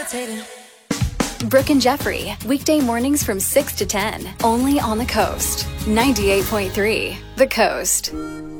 Brooke and Jeffrey, weekday mornings from 6 to 10, only on the Coast. 98.3, The Coast.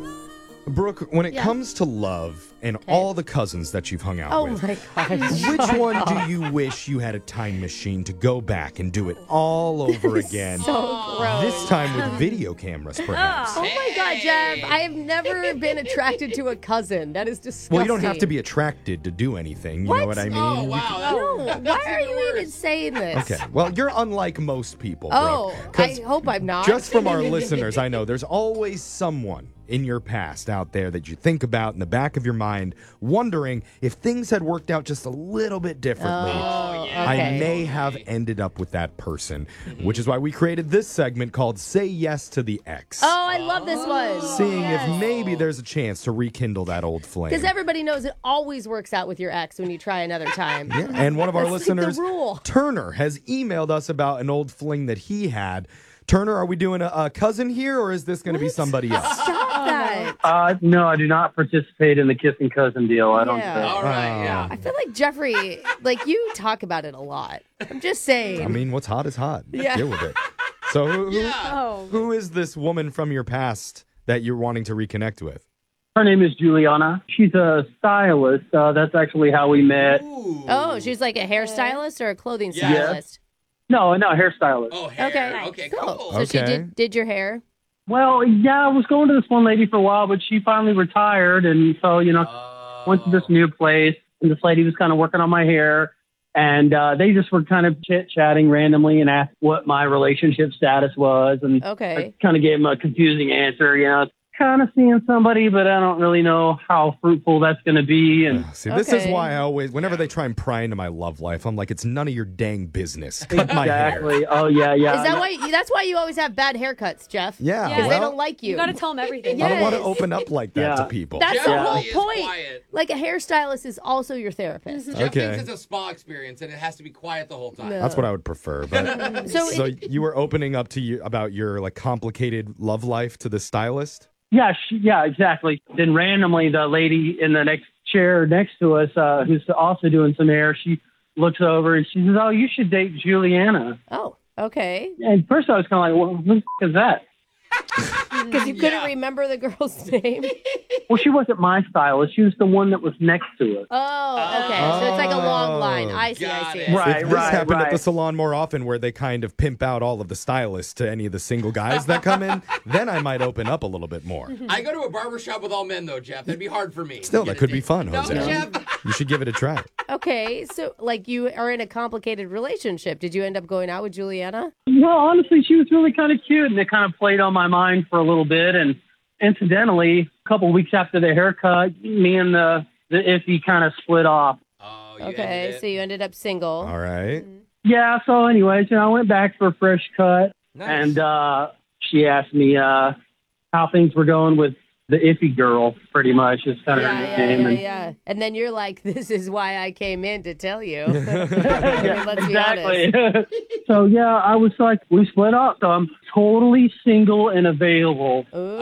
Brooke, when it comes to love and all the cousins that you've hung out with, my gosh. which one do you wish you had a time machine to go back and do it all over again? So gross. This time with video cameras, perhaps. Oh my God, Jeff. I have never been attracted to a cousin. That is disgusting. Well, you don't have to be attracted to do anything. You know what I mean? Oh, wow. No, why are you even saying this? Okay. Well, you're unlike most people, Oh, Brooke, 'cause I hope I'm not. just from our listeners, I know there's always someone in your past out there that you think about in the back of your mind, wondering if things had worked out just a little bit differently. I okay. may have ended up with that person, which is why we created this segment called Say Yes to the Ex. Oh, I love this one. Seeing if maybe there's a chance to rekindle that old flame. Because everybody knows it always works out with your ex when you try another time. Yeah, and one of our That's like the listeners, rule. Turner, has emailed us about an old fling that he had. Turner, are we doing a cousin here, or is this going to be somebody else? Stop that. No, I do not participate in the kissing cousin deal. I don't Yeah. think. All right, yeah. I feel like Jeffrey, like you talk about it a lot. I'm just saying. I mean, what's hot is hot. Yeah. Deal with it. So Oh. who is this woman from your past that you're wanting to reconnect with? Her name is Juliana. She's a stylist. That's actually how we met. Oh, she's like a hairstylist or a clothing Yeah. stylist? No, hairstylist. Oh, hair. Okay. Okay, cool. cool. So she Okay. did your hair? Well, yeah, I was going to this one lady for a while, but she finally retired, and so went to this new place, and this lady was kind of working on my hair, and they just were kind of chit-chatting randomly and asked what my relationship status was, and Okay. I kind of gave them a confusing answer, kind of seeing somebody, but I don't really know how fruitful that's going to be, and See, this is Okay. why I always, whenever they try and pry into my love life, I'm like, it's none of your dang business. Cut my hair. exactly. Oh, yeah. Is that why? That's why you always have bad haircuts, Jeff. Yeah, Because they well, don't like you. You got to tell them everything. I don't want to Yes. open up like that Yeah. to people. That's Jeff the really whole is point. quiet. Like a hairstylist is also your therapist. Jeff Okay. thinks it's a spa experience and it has to be quiet the whole time. No. That's what I would prefer. But So so you were opening up to you about your like complicated love life to the stylist? Yeah, exactly. Then randomly, the lady in the next chair next to us, who's also doing some hair, she looks over and she says, "Oh, you should date Juliana." Oh, okay. And first I was kind of like, "Well, who the f- is that?" Because you couldn't remember the girl's name. Well, she wasn't my stylist. She was the one that was next to us. Oh, okay. So it's like a long line. I see. Got I see. it. Right, If this happened at right. the salon more often where they kind of pimp out all of the stylists to any of the single guys that come in, then I might open up a little bit more. I go to a barber shop with all men, though, Jeff. That'd be hard for me. Still, that could be fun, No, Jose. Jeff. You should give it a try. Okay, so like you are in a complicated relationship. Did you end up going out with Juliana? Well, honestly, she was really kind of cute, and it kind of played on my mind for a little bit. And incidentally, a couple weeks after the haircut, me and the iffy kind of split off. Oh, you Okay, ended it. so you ended up single. All right. Yeah, so anyways, I went back for a fresh cut, Nice. and she asked me how things were going with the iffy girl, pretty much. It's kind of her nickname. And yeah. And then you're like, this is why I came in to tell you. Yeah, Let's be honest. exactly. So, yeah, I was like, we split up, so I'm totally single and available, Ooh.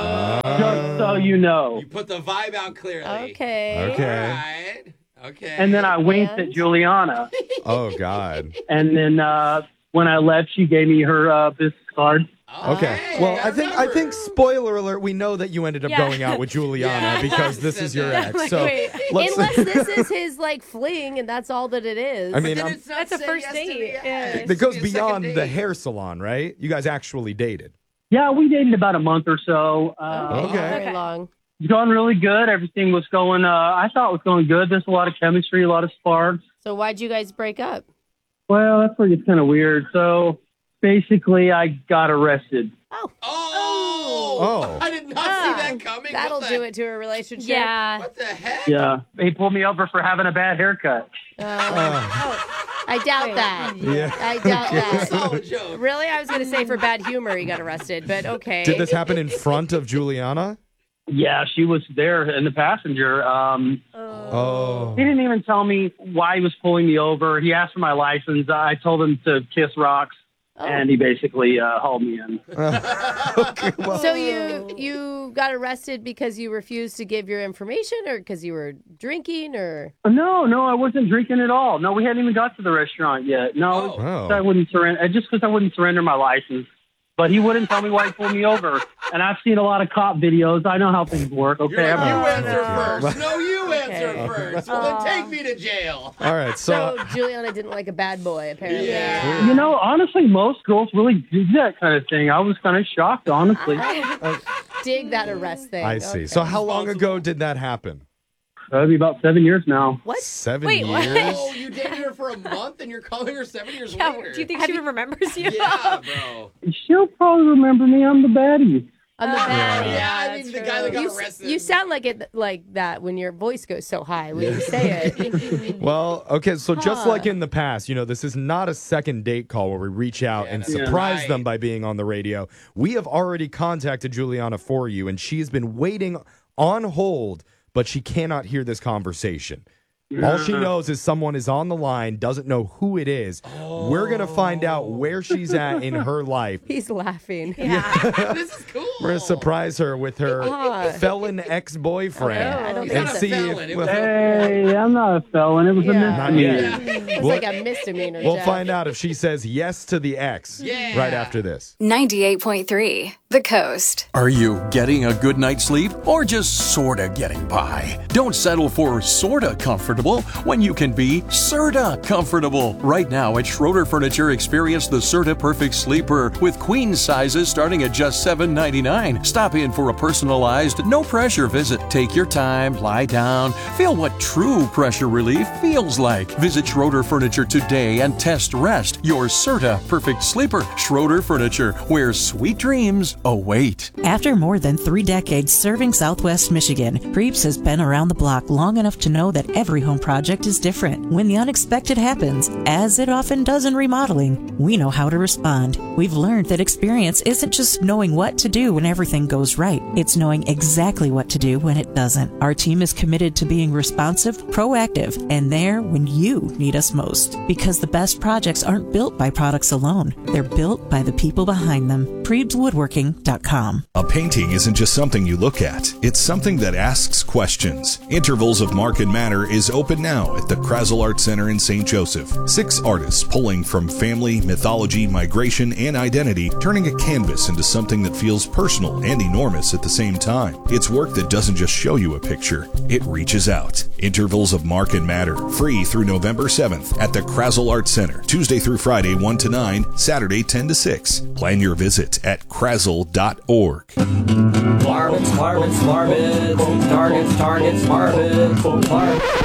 just so you know. You put the vibe out clearly. Okay. Okay. All right. Okay. And then I winked And? at Juliana. Oh, God. And then when I left, she gave me her business card. Oh, Okay. hey, Well, got I think number. spoiler alert, we know that you ended up Yeah. going out with Juliana Yeah. because this is your ex. Like, So wait. let's Unless this is his like fling and that's all that it is. I mean, Then I'm- it's not That's a say first yes date. to the Yeah. ex. it goes It's a second beyond the date. hair salon, right? You guys actually dated. Yeah, we dated about a month or so. Okay. Very Okay. long. It's going really good. Everything was going, I thought it was going good. There's a lot of chemistry, a lot of sparks. So why'd you guys break up? Well, that's where it gets kind of weird. So basically, I got arrested. Oh. I did not see that coming. That'll What the- do it to a relationship. Yeah. What the heck? Yeah. They pulled me over for having a bad haircut. I doubt that. Yeah. I doubt that. Solid joke. Really? I was going to say for bad humor he got arrested, but okay. Did this happen in front of Juliana? Yeah, she was there in the passenger. Oh. He didn't even tell me why he was pulling me over. He asked for my license. I told him to kiss rocks. and he basically hauled me in. Okay, well, So you got arrested because you refused to give your information, or because you were drinking, or? No, I wasn't drinking at all. No, we hadn't even got to the restaurant yet. No, Oh. I wouldn't surrender. Just because I wouldn't surrender my license. But he wouldn't tell me why he pulled me over. And I've seen a lot of cop videos. I know how things work. Okay, You're like, you I'm answer first. No, you answer first. Well, then Aw. take me to jail. all right. So Juliana didn't like a bad boy, apparently. Yeah. You know, honestly, most girls really do that kind of thing. I was kind of shocked, honestly. Dig that arrest thing. I see. Okay. So how long ago did that happen? That'd be about 7 years now. What? 7 Wait, what? years? Oh, you dated her for a month and you're calling her 7 years Yeah, later. do you think she remembers you? Yeah, bro. She'll probably remember me. I'm the baddie. On the bad. Yeah, I that's mean, the true. guy that got arrested. You sound like it like that when your voice goes so high when you say it. Well, okay, so just like in the past, this is not a second date call where we reach out and that's surprise right. them by being on the radio. We have already contacted Juliana for you, and she has been waiting on hold, but she cannot hear this conversation. All she knows is someone is on the line, doesn't know who it is. We're going to find out where she's at in her life. He's laughing. Yeah. This is cool. We're going to surprise her with her felon ex-boyfriend I don't and think see so. Felon. It was Hey, I'm not a felon. It was a Yeah. Not misdemeanor. yet. It's We'll- like a misdemeanor. We'll Jeff. find out if she says yes to the ex Yeah. right after this. 98.3 The Coast. Are you getting a good night's sleep or just sorta getting by? Don't settle for sorta comfortable when you can be Serta comfortable. Right now at Schroeder Furniture, experience the Serta Perfect Sleeper with queen sizes starting at just $7.99. Stop in for a personalized, no pressure visit. Take your time, lie down, feel what true pressure relief feels like. Visit Schroeder Furniture today and test rest your Serta Perfect Sleeper. Schroeder Furniture, where sweet dreams await. After more than 3 decades serving Southwest Michigan, Preeps has been around the block long enough to know that every home project is different. When the unexpected happens, as it often does in remodeling, we know how to respond. We've learned that experience isn't just knowing what to do when everything goes right. It's knowing exactly what to do when it doesn't. Our team is committed to being responsive, proactive, and there when you need us most. Because the best projects aren't built by products alone. They're built by the people behind them. PreebsWoodworking.com. A painting isn't just something you look at. It's something that asks questions. Intervals of Mark and Matter is open now at the Krazel Art Center in St. Joseph. 6 artists pulling from family, mythology, migration, and identity, turning a canvas into something that feels personal and enormous at the same time. It's work that doesn't just show you a picture. It reaches out. Intervals of Mark and Matter. Free through November 7th at the Krazel Art Center. Tuesday through Friday 1 to 9, Saturday 10 to 6. Plan your visit at krazel.org. Marmots, marmots, marmots, targets, marmots,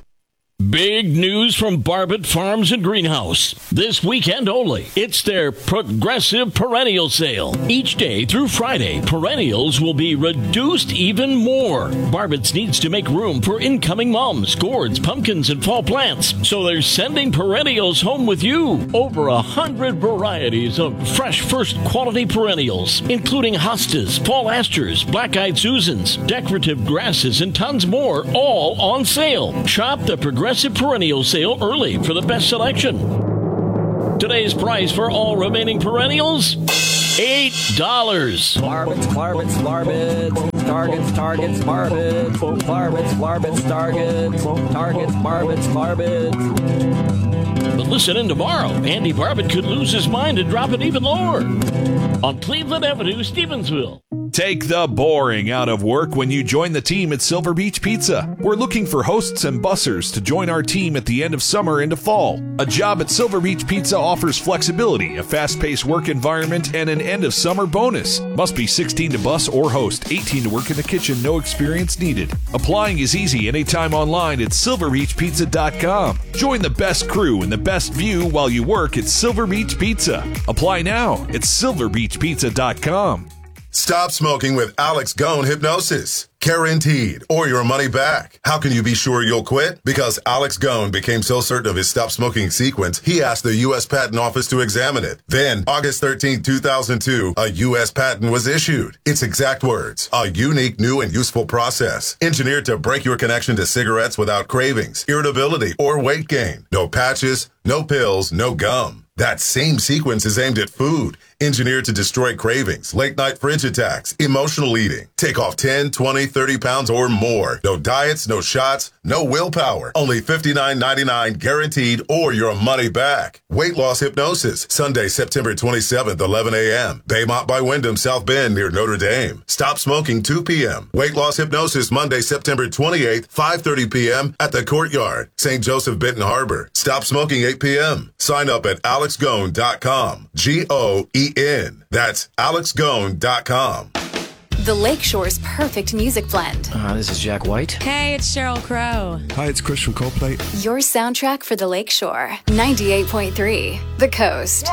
Big news from Barbet Farms and Greenhouse. This weekend only, it's their Progressive Perennial Sale. Each day through Friday, perennials will be reduced even more. Barbet's needs to make room for incoming mums, gourds, pumpkins, and fall plants. So they're sending perennials home with you. Over 100 varieties of fresh first quality perennials, including hostas, fall asters, black-eyed Susans, decorative grasses, and tons more, all on sale. Shop the Progressive Perennial Sale early for the best selection. Today's price for all remaining perennials, $8. marmots, marmots, targets, marmots, targets, marmots. But listen in tomorrow. Andy Barbet could lose his mind and drop it even lower on Cleveland Avenue, Stevensville. Take the boring out of work when you join the team at Silver Beach Pizza. We're looking for hosts and bussers to join our team at the end of summer into fall. A job at Silver Beach Pizza offers flexibility, a fast-paced work environment, and an end-of-summer bonus. Must be 16 to bus or host, 18 to work in the kitchen, no experience needed. Applying is easy anytime online at silverbeachpizza.com. Join the best crew and the best view while you work at Silver Beach Pizza. Apply now at silverbeachpizza.com. Stop smoking with Alex Gone Hypnosis. Guaranteed, or your money back. How can you be sure you'll quit? Because Alex Gone became so certain of his stop smoking sequence, he asked the U.S. Patent Office to examine it. Then, August 13, 2002, a U.S. patent was issued. Its exact words, a unique, new, and useful process, engineered to break your connection to cigarettes without cravings, irritability, or weight gain. No patches, no pills, no gum. That same sequence is aimed at food, engineered to destroy cravings, late-night fridge attacks, emotional eating. Take off 10, 20, 30 pounds or more. No diets, no shots, no willpower. Only $59.99 guaranteed or your money back. Weight loss hypnosis, Sunday, September 27th, 11 a.m. Baymont by Wyndham, South Bend near Notre Dame. Stop smoking 2 p.m. Weight loss hypnosis, Monday, September 28th, 5:30 p.m. at the Courtyard, St. Joseph, Benton Harbor. Stop smoking 8 p.m. Sign up at alexgone.com. G-O-E-N. That's alexgone.com. The Lakeshore's perfect music blend. This is Jack White. Hey, it's Sheryl Crow. Hi, it's Chris from Coldplay. Your soundtrack for the Lakeshore. 98.3 The Coast.